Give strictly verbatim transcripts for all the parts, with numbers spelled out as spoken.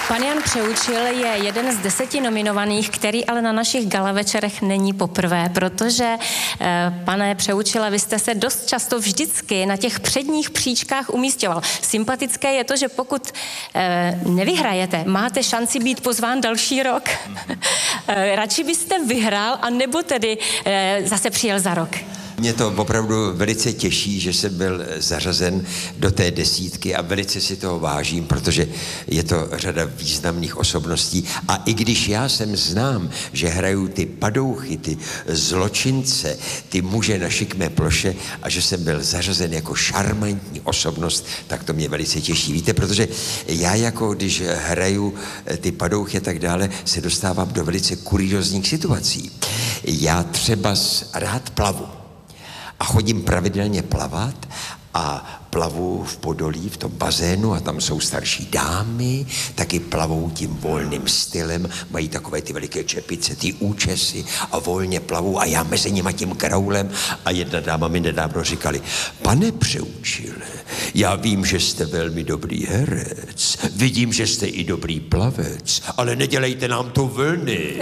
Pan Jan Přeučil je jeden z deseti nominovaných, který ale na našich gala večerech není poprvé, protože, eh, pane Přeučile, vy jste se dost často vždycky na těch předních příčkách umísťoval. Sympatické je to, že pokud eh, nevyhrajete, máte šanci být pozván další rok. eh, radši byste vyhrál, anebo tedy eh, zase přijel za rok? Mě to opravdu velice těší, že jsem byl zařazen do té desítky a velice si toho vážím, protože je to řada významných osobností. A i když já jsem znám, že hrajou ty padouchy, ty zločince, ty muže na šikmé ploše a že jsem byl zařazen jako šarmantní osobnost, tak to mě velice těší. Víte, protože já jako když hraju ty padouchy a tak dále, se dostávám do velice kuriózních situací. Já třeba rád plavu. A chodím pravidelně plavat a plavu v Podolí, v tom bazénu a tam jsou starší dámy, taky plavou tím volným stylem, mají takové ty veliké čepice, ty účesy a volně plavou a já mezi nima tím kraulem a jedna dáma mi nedávno říkali, pane Přeučile, já vím, že jste velmi dobrý herec, vidím, že jste i dobrý plavec, ale nedělejte nám to vlny.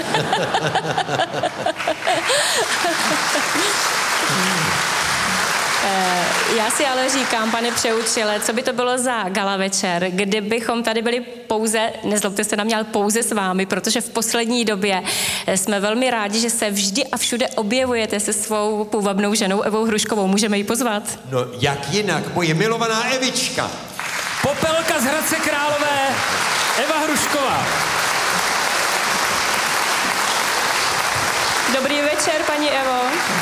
Já si ale říkám, pane Přeučile, co by to bylo za gala večer, kdybychom tady byli pouze, nezlobte se na mě, ale pouze s vámi, protože v poslední době jsme velmi rádi, že se vždy a všude objevujete se svou půvabnou ženou Evou Hruškovou. Můžeme ji pozvat? No jak jinak, moje milovaná Evička. Popelka z Hradce Králové, Eva Hrušková. Dobrý večer, paní Evo.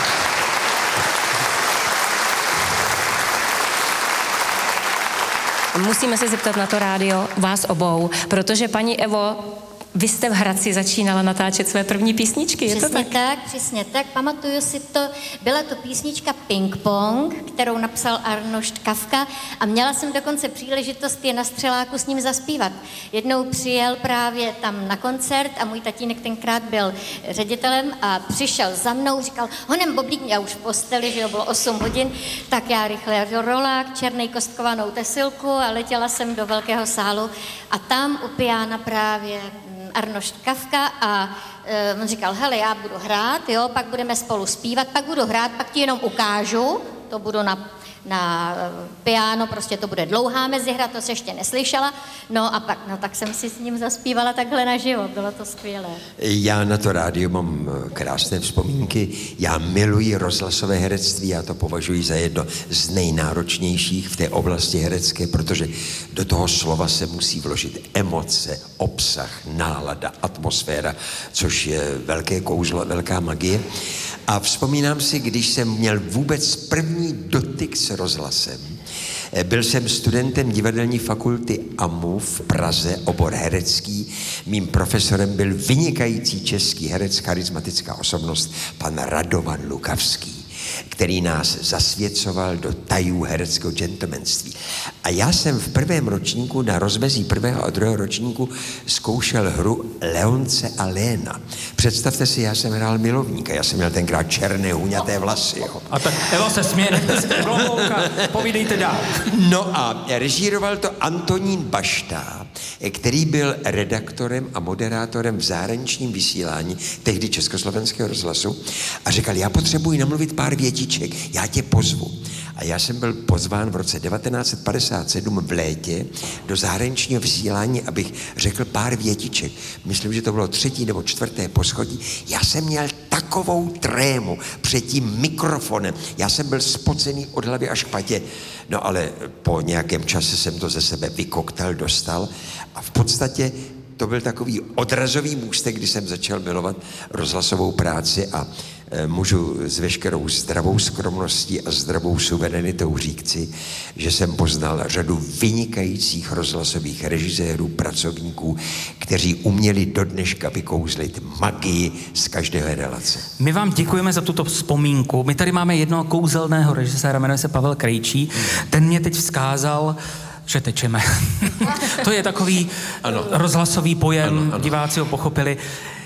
Musíme se zeptat na to rádio vás obou, protože paní Evo, vy jste v Hradci začínala natáčet své první písničky, je přesně to tak? tak, přesně tak, pamatuju si to, byla to písnička Ping Pong, kterou napsal Arnošt Kafka a měla jsem dokonce příležitost je na Střeláku s ním zaspívat. Jednou přijel právě tam na koncert a můj tatínek tenkrát byl ředitelem a přišel za mnou, říkal, honem Boblík, já už v posteli, že jo, bylo osm hodin, tak já rychle do rolák, černej kostkovanou tesilku a letěla jsem do velkého sálu a tam u piána právě Arnošt Kafka a uh, on říkal, hele, já budu hrát, jo, pak budeme spolu zpívat, pak budu hrát, pak ti jenom ukážu, to budu na, na uh, piano, prostě to bude dlouhá mezihra, to se ještě neslyšela, no a pak, no tak jsem si s ním zaspívala takhle naživo, bylo to skvělé. Já na to rádio mám krásné vzpomínky, já miluji rozhlasové herectví, já to považuji za jedno z nejnáročnějších v té oblasti herecké, protože do toho slova se musí vložit emoce, obsah, nálada, atmosféra, což je velké kouzlo, velká magie. A vzpomínám si, když jsem měl vůbec první dotyk s rozhlasem. Byl jsem studentem divadelní fakulty A M U v Praze, obor herecký. Mým profesorem byl vynikající český herec, charismatická osobnost, pan Radovan Lukavský, který nás zasvěcoval do tajů hereckého gentlemanství. A já jsem v prvém ročníku, na rozmezí prvého a druhého ročníku, zkoušel hru Leonce a Léna. Představte si, já jsem hrál milovníka, já jsem měl tenkrát černé huňaté vlasy. Jo. A tak Eva se směje, nechte si globouka, povídejte dál. No a režíroval to Antonín Bašta, který byl redaktorem a moderátorem v zahraničním vysílání tehdy Československého rozhlasu a říkal, já potřebuji namluvit pár větiček, já tě pozvu. A já jsem byl pozván v roce devatenáct set padesát sedm v létě do zahraničního vysílání, abych řekl pár větiček. Myslím, že to bylo třetí nebo čtvrté poschodí. Já jsem měl takovou trému před tím mikrofonem. Já jsem byl spocený od hlavy až k patě. No ale po nějakém čase jsem to ze sebe vykoktal, dostal a v podstatě to byl takový odrazový můstek, kdy jsem začal milovat rozhlasovou práci a e, můžu s veškerou zdravou skromností a zdravou suverenitou říci, že jsem poznal řadu vynikajících rozhlasových režisérů, pracovníků, kteří uměli do dneška vykouzlit magii z každé relace. My vám děkujeme za tuto vzpomínku. My tady máme jednoho kouzelného režiséra, jmenuje se Pavel Krejčí. Ten mě teď vzkázal, že tečeme. To je takový ano. rozhlasový pojem, ano, ano. Diváci ho pochopili.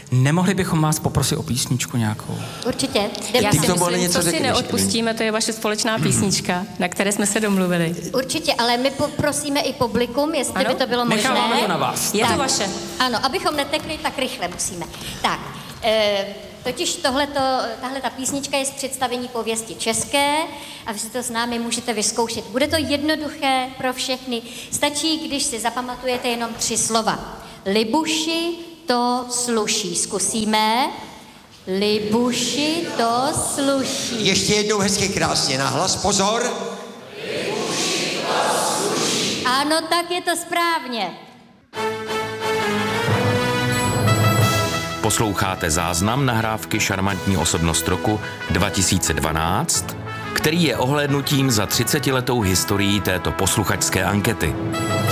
Nemohli bychom vás poprosit o písničku nějakou? Určitě. Já Ty si k tomu ale myslím, něco co si řekneš, neodpustíme, to je vaše společná písnička, na které jsme se domluvili. Určitě, ale my poprosíme i publikum, jestli Ano, by to bylo možné. necháváme to na vás. Je to Tak. vaše. Ano, abychom netekli, tak rychle musíme. Tak, e, totiž tohleto, tahle ta písnička je z představení Pověsti české a vy si to s námi můžete vyzkoušet. Bude to jednoduché pro všechny. Stačí, když si zapamatujete jenom tři slova. Libuši to sluší. Zkusíme. Libuši to sluší. Ještě jednou hezky krásně nahlas, pozor. Ano, tak je to správně. Posloucháte záznam nahrávky Šarmantní osobnost roku dva tisíce dvanáct, který je ohlédnutím za třicetiletou historií této posluchačské ankety.